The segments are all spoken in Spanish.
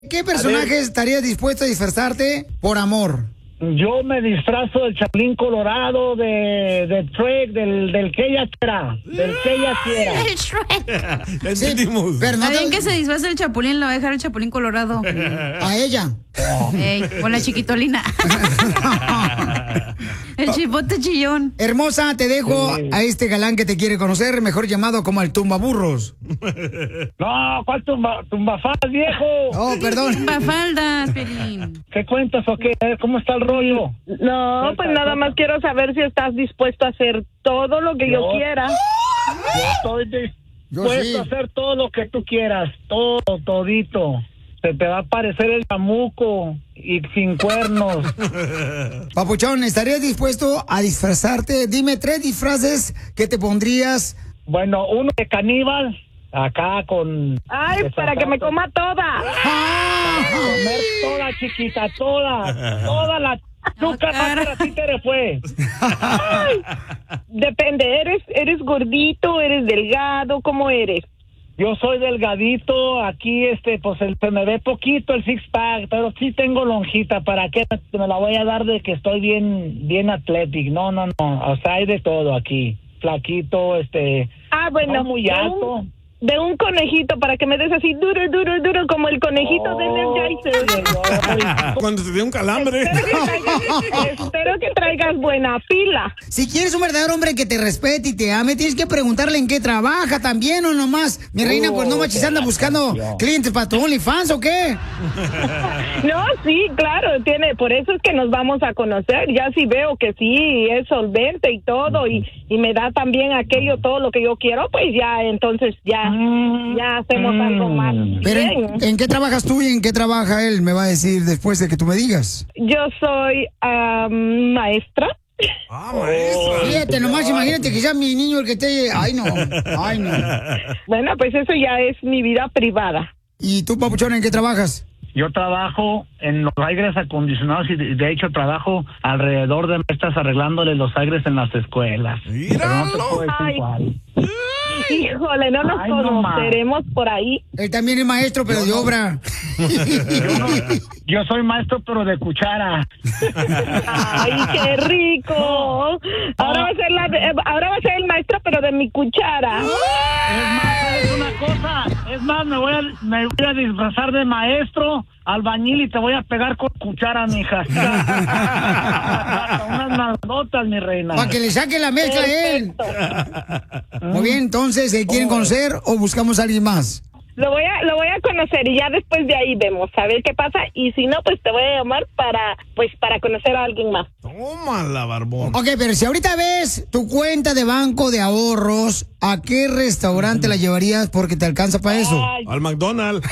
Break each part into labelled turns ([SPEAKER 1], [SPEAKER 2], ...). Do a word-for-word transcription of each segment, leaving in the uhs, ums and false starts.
[SPEAKER 1] ¿Qué personaje estarías dispuesto a disfrazarte por amor?
[SPEAKER 2] Yo me disfrazo del Chapulín Colorado, de, de Shrek, del, del que ella quiera, del que ella quiera.
[SPEAKER 3] El Shrek.
[SPEAKER 4] Entendimos.
[SPEAKER 1] Pero no
[SPEAKER 3] Está bien
[SPEAKER 1] te-
[SPEAKER 3] que se disfrace el chapulín, lo va a dejar el chapulín colorado.
[SPEAKER 1] A ella.
[SPEAKER 3] Ey, con la chiquitolina. El chipote chillón.
[SPEAKER 1] Hermosa, te dejo
[SPEAKER 2] Sí.
[SPEAKER 1] a este galán que te quiere conocer, mejor llamado como el tumbaburros.
[SPEAKER 2] No, ¿cuál tumba, tumbafaz, viejo?
[SPEAKER 1] Oh, perdón.
[SPEAKER 3] Faldas, Pelín.
[SPEAKER 2] ¿Qué cuentas o qué? A ver, ¿cómo está el rollo?
[SPEAKER 5] No, pues nada más quiero saber si estás dispuesto a hacer todo lo que yo,
[SPEAKER 2] Yo-
[SPEAKER 5] quiera.
[SPEAKER 2] Yo estoy
[SPEAKER 1] Yo
[SPEAKER 2] dispuesto
[SPEAKER 1] sí.
[SPEAKER 2] a hacer todo lo que tú quieras, todo, todito. Se te va a aparecer el chamuco y sin cuernos.
[SPEAKER 1] Papuchón, ¿estarías dispuesto a disfrazarte? Dime tres disfraces que te pondrías.
[SPEAKER 2] Bueno, uno de caníbal, acá con...
[SPEAKER 5] Ay, para que me coma toda.
[SPEAKER 2] Comer toda, chiquita, toda, toda la... Nunca más a ti te le fue.
[SPEAKER 5] Ay, depende, ¿eres eres gordito, eres delgado? ¿Cómo eres?
[SPEAKER 2] Yo soy delgadito, aquí este, pues el, se me ve poquito el six pack, pero sí tengo lonjita. ¿Para qué me la voy a dar de que estoy bien, bien athletic? No, no, no, o sea, hay de todo aquí. Flaquito, este,
[SPEAKER 5] Ah, bueno,
[SPEAKER 2] no muy
[SPEAKER 5] de
[SPEAKER 2] alto.
[SPEAKER 5] un, de un conejito para que me des así duro, duro, duro, como el conejito de Energizer.
[SPEAKER 4] Cuando te dé un calambre.
[SPEAKER 5] Espero que traigas- Espero que traigas buena pila.
[SPEAKER 1] Si quieres un verdadero hombre que te respete y te ame, tienes que preguntarle en qué trabaja también o nomás. Mi reina, pues no manches, anda buscando clientes para tu OnlyFans o qué.
[SPEAKER 5] No, sí, claro, tiene, por eso es que nos vamos a conocer. Ya si veo que sí es solvente y todo y, y me da también aquello todo lo que yo quiero, pues ya entonces ya ya hacemos algo más.
[SPEAKER 1] Pero
[SPEAKER 5] bien.
[SPEAKER 1] ¿en, en qué trabajas tú y en qué trabaja él? Me va a decir después de que tú me digas.
[SPEAKER 5] Yo soy am, maestra.
[SPEAKER 4] Ah, maestra.
[SPEAKER 1] Fíjate, nomás imagínate que sea mi niño el que esté... Ay, no, ay, no.
[SPEAKER 5] Bueno, pues eso ya es mi vida privada.
[SPEAKER 1] ¿Y tú, Papuchón, en qué trabajas?
[SPEAKER 2] Yo trabajo en los aires acondicionados y de, de hecho trabajo alrededor de maestras arreglándole los aires en las escuelas. Pero no te puedo decir
[SPEAKER 5] Ay.
[SPEAKER 2] cuál.
[SPEAKER 5] Híjole, no nos
[SPEAKER 2] Ay, no
[SPEAKER 5] conoceremos por ahí.
[SPEAKER 1] Él también es maestro, pero de obra.
[SPEAKER 2] Yo, no- yo soy maestro pero de cuchara.
[SPEAKER 5] Ay, qué rico. Ahora va a ser la de- ahora va a ser el maestro, pero de mi cuchara.
[SPEAKER 2] Es más, ¿sabes una cosa? Es más, me voy a, me voy a disfrazar de maestro, albañil y te voy a pegar con cuchara, mija. Unas nalgotas, mi reina.
[SPEAKER 1] Para que le saque la mezcla a él. Muy bien, entonces, ¿se quieren conocer o buscamos a alguien más?
[SPEAKER 5] Lo voy a lo voy a conocer y ya después de ahí vemos a ver qué pasa y si no pues te voy a llamar para pues para conocer a alguien más.
[SPEAKER 4] Tómala, barbón.
[SPEAKER 1] Ok, pero si ahorita ves tu cuenta de banco de ahorros, ¿a qué restaurante la llevarías porque te alcanza para eso?
[SPEAKER 5] Ay,
[SPEAKER 4] Al McDonald's.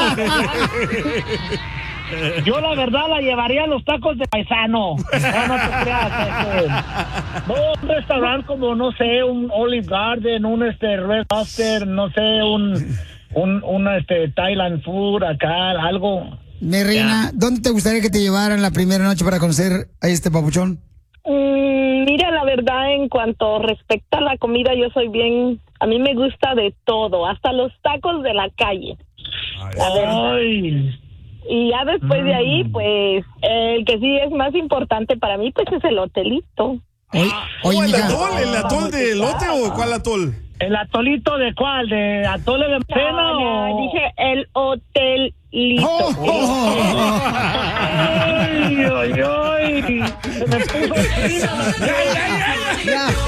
[SPEAKER 2] Yo la verdad la llevaría a los tacos de paisano. No, no te creas. Este, no, un restaurante como, no sé, un Olive Garden, un este Red Lobster, no sé, un, un, un este Thailand food acá, algo.
[SPEAKER 1] Mi reina, ¿dónde te gustaría que te llevaran la primera noche para conocer a este papuchón?
[SPEAKER 5] mm, mira, la verdad en cuanto respecta a la comida yo soy bien, a mí me gusta de todo, hasta los tacos de la calle.
[SPEAKER 2] Ay,
[SPEAKER 5] Y ya después de ahí pues el que sí es más importante para mí pues es el hotelito.
[SPEAKER 1] Oye, oye,
[SPEAKER 4] Oh, ¿El
[SPEAKER 1] mija.
[SPEAKER 4] atol? ¿El atol de elote o cuál atol?
[SPEAKER 2] ¿el atolito de cuál? ¿De atole de cena
[SPEAKER 5] No, no,
[SPEAKER 2] o...?
[SPEAKER 5] dije el hotelito.
[SPEAKER 1] Oh, oh, oh.
[SPEAKER 2] Ay, ay, ay. Se me puso fina la piel.
[SPEAKER 1] Ya.